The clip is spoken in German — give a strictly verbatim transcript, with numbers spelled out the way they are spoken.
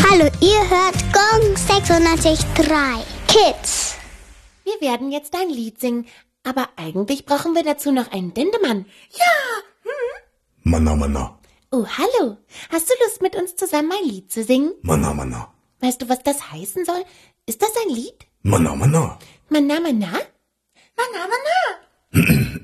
Hallo, ihr hört Gong sechsundneunzig Komma drei Kids. Wir werden jetzt ein Lied singen, aber eigentlich brauchen wir dazu noch einen Dendemann. Ja. Hm? Manna, Manna. Oh, hallo. Hast du Lust, mit uns zusammen ein Lied zu singen? Manna, Manna. Weißt du, was das heißen soll? Ist das ein Lied? Manna, Manna. Manna, Manna? Manna, Manna.